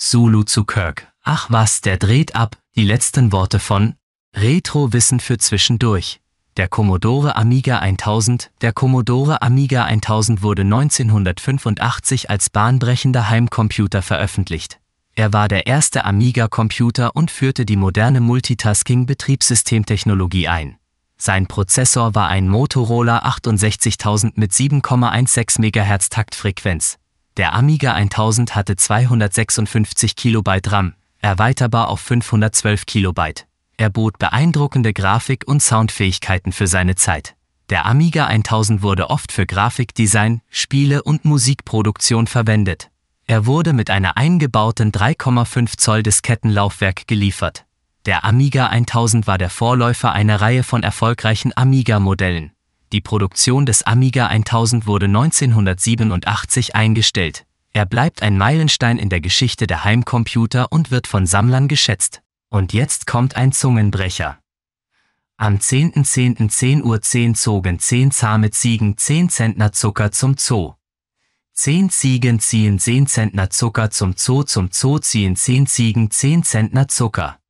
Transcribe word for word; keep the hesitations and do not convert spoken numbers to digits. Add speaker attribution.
Speaker 1: Zulu zu Kirk. Ach was, der dreht ab, die letzten Worte von Retro-Wissen für zwischendurch. Der Commodore Amiga tausend. Der Commodore Amiga tausend wurde neunzehnhundertfünfundachtzig als bahnbrechender Heimcomputer veröffentlicht. Er war der erste Amiga-Computer und führte die moderne Multitasking-Betriebssystemtechnologie ein. Sein Prozessor war ein Motorola achtundsechzigtausend mit sieben Komma sechzehn Megahertz Taktfrequenz. Der Amiga tausend hatte zweihundertsechsundfünfzig Kilobyte RAM, erweiterbar auf fünfhundertzwölf Kilobyte. Er bot beeindruckende Grafik- und Soundfähigkeiten für seine Zeit. Der Amiga tausend wurde oft für Grafikdesign, Spiele und Musikproduktion verwendet. Er wurde mit einer eingebauten drei Komma fünf Zoll Diskettenlaufwerk geliefert. Der Amiga tausend war der Vorläufer einer Reihe von erfolgreichen Amiga-Modellen. Die Produktion des Amiga tausend wurde neunzehnhundertsiebenundachtzig eingestellt. Er bleibt ein Meilenstein in der Geschichte der Heimcomputer und wird von Sammlern geschätzt. Und jetzt kommt ein Zungenbrecher. Am zehnten zehnten zehn Uhr zehn zogen zehn zahme Ziegen zehn Zentner Zucker zum Zoo. Zehn Ziegen ziehen zehn Zentner Zucker zum Zoo, zum Zoo ziehen zehn Ziegen zehn Zentner Zucker.